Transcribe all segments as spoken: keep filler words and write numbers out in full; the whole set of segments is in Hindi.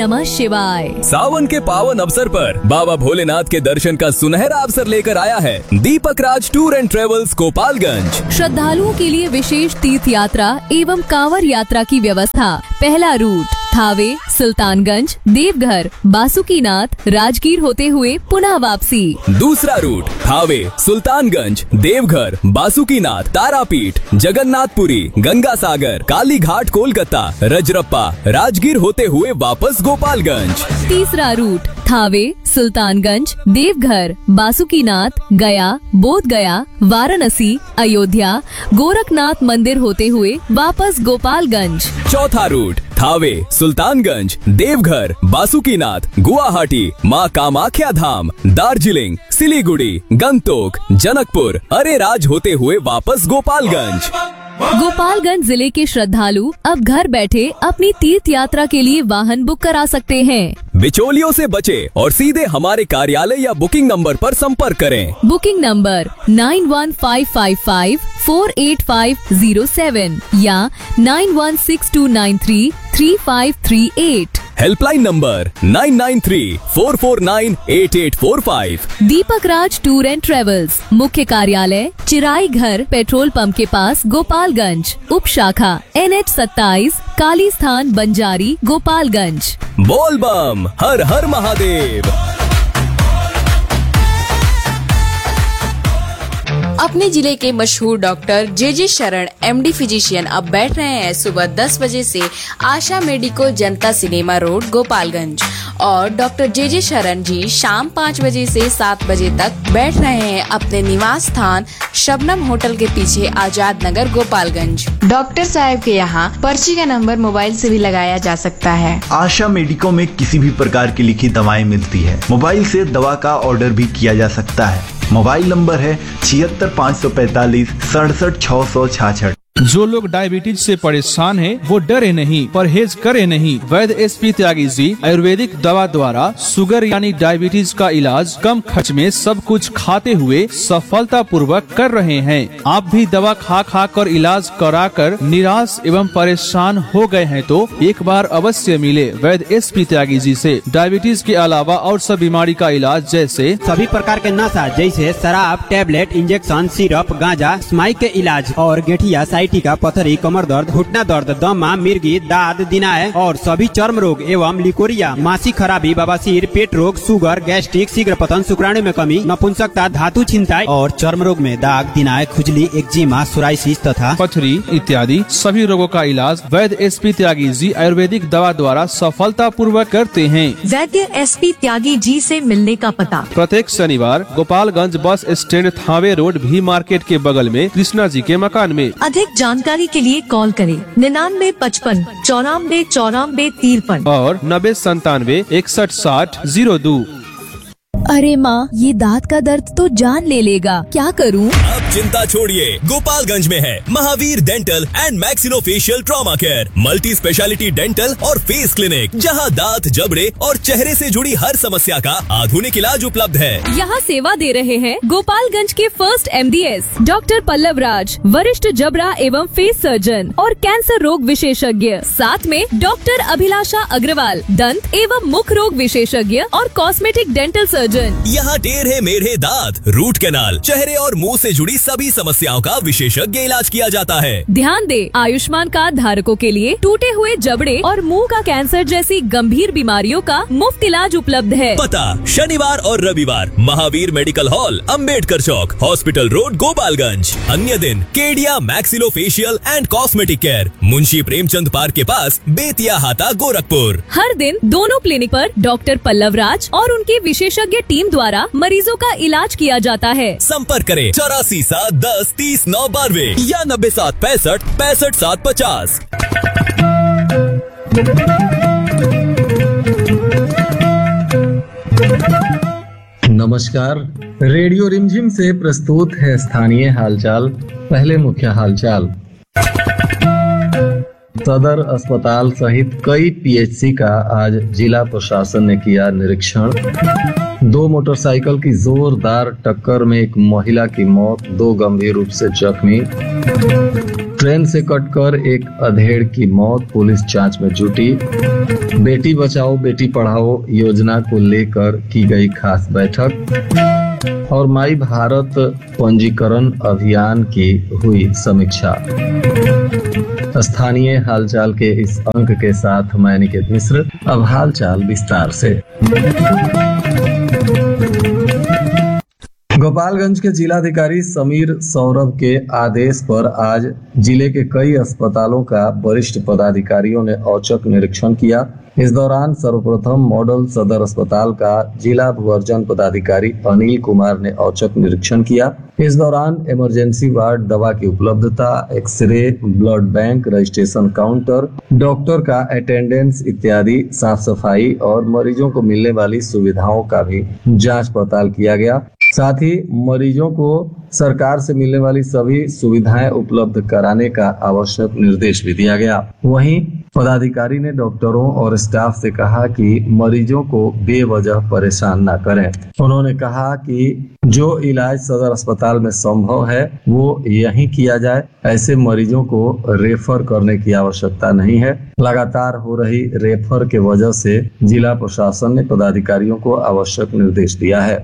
नमः शिवाय। सावन के पावन अवसर पर बाबा भोलेनाथ के दर्शन का सुनहरा अवसर लेकर आया है दीपक राज टूर एंड ट्रेवल्स गोपालगंज। श्रद्धालुओं के लिए विशेष तीर्थ यात्रा एवं कांवड़ यात्रा की व्यवस्था। पहला रूट थावे, सुल्तानगंज, देवघर, बासुकीनाथ, राजगीर होते हुए पुनः वापसी। दूसरा रूट थावे, सुल्तानगंज, देवघर, बासुकीनाथ, तारापीठ, जगन्नाथपुरी, गंगा सागर, काली घाट, कोलकाता, रजरप्पा, राजगीर होते हुए वापस गोपालगंज। तीसरा रूट थावे, सुल्तानगंज, देवघर, बासुकीनाथ, गया, बोध गया, वाराणसी, अयोध्या, गोरखनाथ मंदिर होते हुए वापस गोपालगंज। चौथा रूट थावे, सुल्तानगंज, देवघर, बासुकीनाथ, गुवाहाटी, माँ कामाख्या धाम, दार्जिलिंग, सिलीगुड़ी, गंगटोक, जनकपुर, अरेराज होते हुए वापस गोपालगंज। गोपालगंज जिले के श्रद्धालु अब घर बैठे अपनी तीर्थ यात्रा के लिए वाहन बुक करा सकते हैं। बिचौलियों से बचे और सीधे हमारे कार्यालय या बुकिंग नंबर पर संपर्क करें। Booking number nine one five five five four eight five zero seven या nine one six to nine three three five three eight. Helpline number nine nine three four four nine eight eight four five. Deepak Raj tour and travels, मुख्य कार्यालय चिराई घर, पेट्रोल पंप के पास, गोपालगंज। उप शाखा एन एच सत्ताईस, काली स्थान, बंजारी, गोपालगंज। बोल बम, हर हर महादेव। अपने जिले के मशहूर डॉक्टर जे जे शरण एमडी फिजिशियन अब बैठ रहे हैं सुबह दस बजे से आशा मेडिको जनता सिनेमा रोड गोपालगंज और डॉक्टर जे जे शरण जी शाम पाँच बजे से सात बजे तक बैठ रहे हैं अपने निवास स्थान शबनम होटल के पीछे आजाद नगर गोपालगंज। डॉक्टर साहब के यहाँ पर्ची का नंबर मोबाइल से भी लगाया जा सकता है। आशा मेडिको में किसी भी प्रकार की लिखी दवाएं मिलती है। मोबाइल से दवा का ऑर्डर भी किया जा सकता है। मोबाइल नंबर है छिहत्तर पाँच सौ पैतालीस सड़सठ छह सौ छाछठ। जो लोग डायबिटीज से परेशान हैं, वो डरे नहीं, परहेज करे नहीं। वैद्य एस पी त्यागी जी आयुर्वेदिक दवा द्वारा शुगर यानी डायबिटीज का इलाज कम खर्च में सब कुछ खाते हुए सफलता पूर्वक कर रहे हैं। आप भी दवा खा खा कर इलाज करा कर निराश एवं परेशान हो गए हैं तो एक बार अवश्य मिले वैद्य एस पी त्यागी जी से। डायबिटीज के अलावा और सब बीमारी का इलाज जैसे सभी प्रकार के नशा जैसे शराब, टेबलेट, इंजेक्शन, सिरप, गांजा, स्माइक के इलाज और गेठिया, टीका, पथरी, कमर दर्द, घुटना दर्द, दमा, मिर्गी, दाद, दिनाय और सभी चर्म रोग एवं लिकोरिया, मासिक खराबी, बवासीर, पेट रोग, शुगर, गैस्ट्रिक, शीघ्र पतन, शुक्राणु में कमी, नपुंसकता, धातु छिंताई और चर्म रोग में दाग, दिनाय, खुजली, एक्जिमा, सोराइसिस तथा पथरी इत्यादि सभी रोगों का इलाज वैद्य एस पी त्यागी जी आयुर्वेदिक दवा द्वारा सफलता पूर्वक करते हैं। वैद्य एस पी त्यागी जी से मिलने का पता प्रत्येक शनिवार Gopalganj bus stand Thawe road भी मार्केट के बगल में कृष्णा जी के मकान में। अधिक जानकारी के लिए कॉल करें निन्यानवे पचपन चौरानवे चौरानवे तिरपन और नब्बे संतानवे इकसठ साठ जीरो दो। अरे माँ, ये दांत का दर्द तो जान ले लेगा, क्या करूँ? अब चिंता छोड़िए, गोपालगंज में है Mahavir dental and maxillofacial trauma care, multi speciality dental और फेस क्लिनिक, जहां दांत, जबड़े और चेहरे से जुड़ी हर समस्या का आधुनिक इलाज उपलब्ध है। यहाँ सेवा दे रहे हैं गोपालगंज के first M D S doctor Pallav राज, वरिष्ठ जबड़ा एवं फेस सर्जन और कैंसर रोग विशेषज्ञ। साथ में डॉक्टर अभिलाषा अग्रवाल, दंत एवं मुख रोग विशेषज्ञ और कॉस्मेटिक डेंटल सर्जन। यहाँ टेढ़े मेढ़े दांत, रूट कैनाल, चेहरे और मुंह से जुड़ी सभी समस्याओं का विशेषज्ञ इलाज किया जाता है। ध्यान दे, आयुष्मान कार्ड धारकों के लिए टूटे हुए जबड़े और मुंह का कैंसर जैसी गंभीर बीमारियों का मुफ्त इलाज उपलब्ध है। पता शनिवार और रविवार महावीर मेडिकल हॉल, अम्बेडकर चौक, हॉस्पिटल रोड, गोपालगंज। अन्य दिन Kedia maxillofacial and cosmetic care, Munshi Premchand park के पास, बेतिया हाता, गोरखपुर। हर दिन दोनों क्लिनिक पर डॉक्टर पल्लव राज और उनके विशेषज्ञ टीम द्वारा मरीजों का इलाज किया जाता है। संपर्क करें चौरासी सात दस तीस नौ बानवे या नब्बे सात पैंसठ पैंसठ सात पचास। नमस्कार, रेडियो रिमझिम से प्रस्तुत है स्थानीय हालचाल। पहले मुख्य हालचाल। सदर अस्पताल सहित कई पी एच सी का आज जिला प्रशासन ने किया निरीक्षण। दो मोटरसाइकिल की जोरदार टक्कर में एक महिला की मौत, दो गंभीर रूप से जख्मी। ट्रेन से कटकर एक अधेड़ की मौत, पुलिस जांच में जुटी। बेटी बचाओ बेटी पढ़ाओ योजना को लेकर की गई खास बैठक और माई भारत पंजीकरण अभियान की हुई समीक्षा। स्थानीय हालचाल के इस अंक के साथ मैं निकेत मिश्र। अब हालचाल विस्तार से। गोपालगंज के जिलाधिकारी समीर सौरभ के आदेश पर आज जिले के कई अस्पतालों का वरिष्ठ पदाधिकारियों ने औचक निरीक्षण किया। इस दौरान सर्वप्रथम मॉडल सदर अस्पताल का जिला भूअर्जन पदाधिकारी अनिल कुमार ने औचक निरीक्षण किया। इस दौरान इमरजेंसी वार्ड, दवा की उपलब्धता, x ray, blood bank, registration counter, doctor का अटेंडेंस इत्यादि साफ सफाई और मरीजों को मिलने वाली सुविधाओं का भी जांच पड़ताल किया गया। साथ ही मरीजों को सरकार से मिलने वाली सभी सुविधाएं उपलब्ध कराने का आवश्यक निर्देश भी दिया गया। वहीं पदाधिकारी ने डॉक्टरों और स्टाफ से कहा कि मरीजों को बेवजह परेशान न करें। उन्होंने कहा कि जो इलाज सदर अस्पताल में संभव है वो यहीं किया जाए। ऐसे मरीजों को रेफर करने की आवश्यकता नहीं है। लगातार हो रही रेफर के वजह से जिला प्रशासन ने पदाधिकारियों को आवश्यक निर्देश दिया है।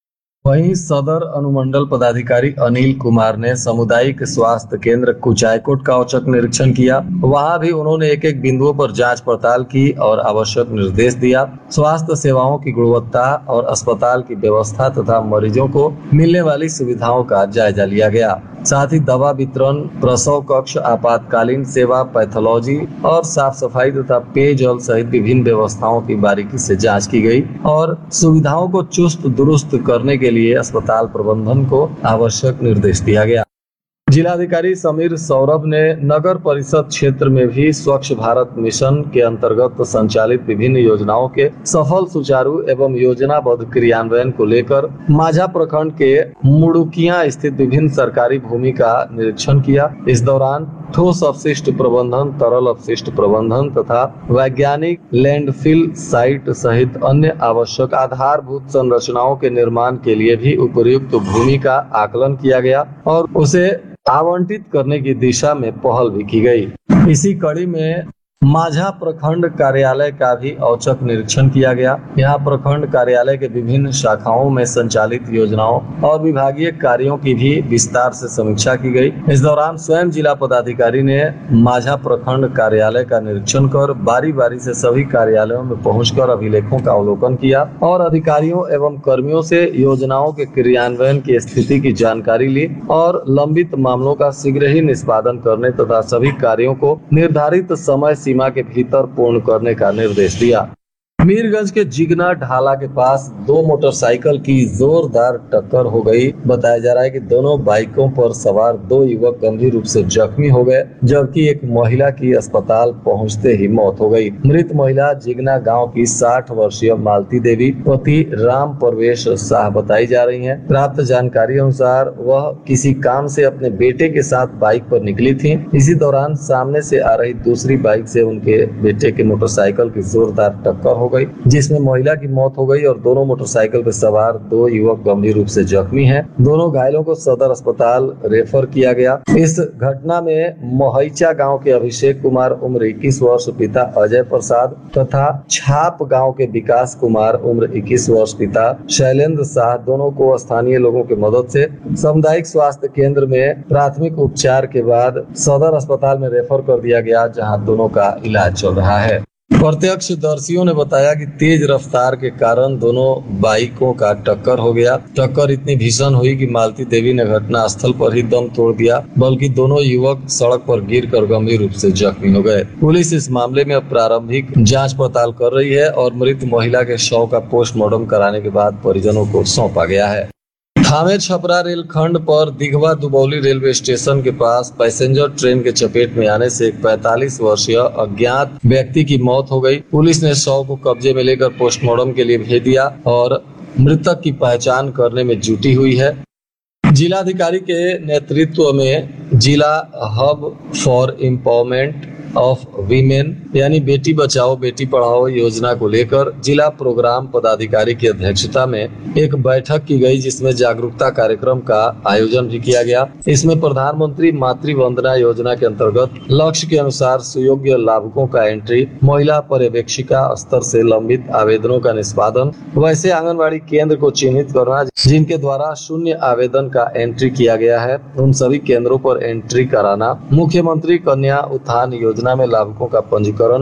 वहीं सदर अनुमंडल पदाधिकारी अनिल कुमार ने सामुदायिक स्वास्थ्य केंद्र कुचायकोट का औचक निरीक्षण किया। वहां भी उन्होंने एक एक बिंदुओं पर जांच पड़ताल की और आवश्यक निर्देश दिया। स्वास्थ्य सेवाओं की गुणवत्ता और अस्पताल की व्यवस्था तथा मरीजों को मिलने वाली सुविधाओं का जायजा लिया गया। साथ ही दवा वितरण, प्रसव कक्ष, आपातकालीन सेवा, पैथोलॉजी और साफ सफाई तथा पेयजल सहित विभिन्न व्यवस्थाओं की बारीकी से जांच की गई और सुविधाओं को चुस्त दुरुस्त करने के लिए अस्पताल प्रबंधन को आवश्यक निर्देश दिया गया। जिलाधिकारी समीर सौरभ ने नगर परिषद क्षेत्र में भी स्वच्छ भारत मिशन के अंतर्गत संचालित विभिन्न योजनाओं के सफल, सुचारू एवं योजनाबद्ध क्रियान्वयन को लेकर माझा प्रखंड के मुड़ुकिया स्थित विभिन्न सरकारी भूमि का निरीक्षण किया। इस दौरान ठोस अपशिष्ट प्रबंधन, तरल अपशिष्ट प्रबंधन तथा वैज्ञानिक लैंडफिल साइट सहित अन्य आवश्यक आधारभूत संरचनाओं के निर्माण के लिए भी उपयुक्त भूमि का आकलन किया गया और उसे आवंटित करने की दिशा में पहल भी की गई। इसी कड़ी में माझा प्रखंड कार्यालय का भी औचक निरीक्षण किया गया। यहाँ प्रखंड कार्यालय के विभिन्न शाखाओं में संचालित योजनाओं और विभागीय कार्यों की भी विस्तार से समीक्षा की गई। इस दौरान स्वयं जिला पदाधिकारी ने माझा प्रखंड कार्यालय का निरीक्षण कर बारी बारी से सभी कार्यालयों में पहुंचकर अभिलेखों का अवलोकन किया और अधिकारियों एवं कर्मियों से योजनाओं के क्रियान्वयन की स्थिति की जानकारी ली और लंबित मामलों का शीघ्र ही निष्पादन करने तथा सभी कार्यों को निर्धारित समय सीमा के भीतर पूर्ण करने का निर्देश दिया। मीरगंज के जिगना ढाला के पास दो मोटरसाइकिल की जोरदार टक्कर हो गई। बताया जा रहा है कि दोनों बाइकों पर सवार दो युवक गंभीर रूप से जख्मी हो गए, जबकि एक महिला की अस्पताल पहुंचते ही मौत हो गई। मृत महिला जिगना गांव की साठ वर्षीय मालती देवी, पति राम प्रवेश शाह बताई जा रही है। प्राप्त जानकारी अनुसार वह किसी काम से अपने बेटे के साथ बाइक पर निकली थी। इसी दौरान सामने से आ रही दूसरी बाइक से उनके बेटे के मोटरसाइकिल की जोरदार टक्कर हो गई, जिसमें महिला की मौत हो गई और दोनों मोटरसाइकिल पर सवार दो युवक गंभीर रूप से जख्मी हैं। दोनों घायलों को सदर अस्पताल रेफर किया गया। इस घटना में मोहईचा गांव के अभिषेक कुमार उम्र इक्कीस वर्ष, पिता अजय प्रसाद तथा छाप गांव के विकास कुमार उम्र इक्कीस वर्ष, पिता शैलेंद्र शाह, दोनों को स्थानीय लोगों की मदद से सामुदायिक स्वास्थ्य केंद्र में प्राथमिक उपचार के बाद सदर अस्पताल में रेफर कर दिया गया, जहां दोनों का इलाज चल रहा है। प्रत्यक्षदर्शियों ने बताया कि तेज रफ्तार के कारण दोनों बाइकों का टक्कर हो गया। टक्कर इतनी भीषण हुई कि मालती देवी ने घटना स्थल पर ही दम तोड़ दिया, बल्कि दोनों युवक सड़क पर गिरकर गंभीर रूप से जख्मी हो गए। पुलिस इस मामले में प्रारंभिक जांच पड़ताल कर रही है और मृत महिला के शव का पोस्टमार्टम कराने के बाद परिजनों को सौंपा गया है। थावे छपरा रेलखंड पर दिघवा दुबौली रेलवे स्टेशन के पास पैसेंजर ट्रेन के चपेट में आने से एक पैंतालीस वर्षीय अज्ञात व्यक्ति की मौत हो गई। पुलिस ने शव को कब्जे में लेकर पोस्टमार्टम के लिए भेज दिया और मृतक की पहचान करने में जुटी हुई है। जिलाधिकारी के नेतृत्व में जिला hub for empowerment of women यानी बेटी बचाओ बेटी पढ़ाओ योजना को लेकर जिला प्रोग्राम पदाधिकारी की अध्यक्षता में एक बैठक की गई, जिसमें जागरूकता कार्यक्रम का आयोजन भी किया गया। इसमें प्रधानमंत्री मातृ वंदना योजना के अंतर्गत लक्ष्य के अनुसार सुयोग्य लाभुकों का एंट्री, महिला पर्यवेक्षिका स्तर से लंबित आवेदनों का निष्पादन, वैसे आंगनबाड़ी केंद्र को चिन्हित करना जिनके द्वारा शून्य आवेदन का एंट्री किया गया है, उन सभी केंद्रों पर एंट्री कराना, मुख्यमंत्री कन्या उत्थान योजना में लाभुकों का पंजीकरण